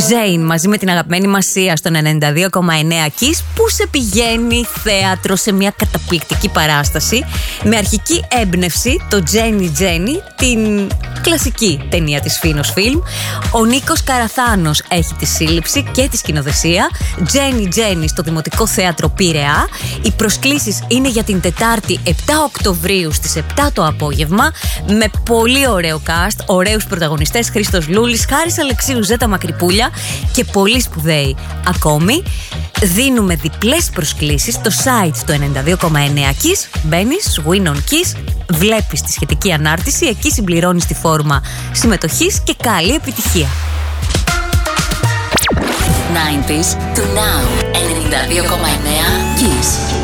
Jane μαζί με την αγαπημένη μας Sia στον 92,9 Kiss, που σε πηγαίνει θέατρο σε μια καταπληκτική παράσταση με αρχική έμπνευση το Jenny Jenny, την κλασική ταινία της Φίνος Φιλμ. Ο Νίκος Καραθάνος έχει τη σύλληψη και τη σκηνοθεσία. Jenny Jenny στο Δημοτικό Θέατρο Πειραιά. Οι προσκλήσεις είναι για την Τετάρτη 7 Οκτωβρίου στις 7 το απόγευμα, με πολύ ωραίο cast, ωραίους πρωταγωνιστές, Χρήστος Λούλης, Χάρης Αλεξίου, Ζέτα Μακρυπούλια και πολύ σπουδαίοι ακόμη. Δίνουμε διπλές προσκλήσεις στο site του 92,9 Kiss. Μπαίνεις, Win on Kiss, βλέπεις τη σχετική ανάρτηση, εκεί συμπληρώνεις τη φόρμα συμμετοχής και καλή επιτυχία. 90s to now, 92,9 Kiss.